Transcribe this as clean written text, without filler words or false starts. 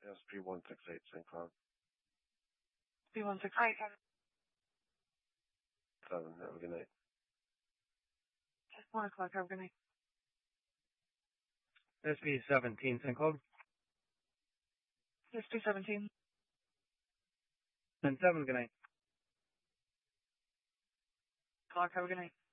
SP 168 St. Cloud. SP 168. 7. Have a good night. Just 1 o'clock. Have a good night. SP 17 St. Cloud. SP 17. And 7. Good night. Clock. Have a good night.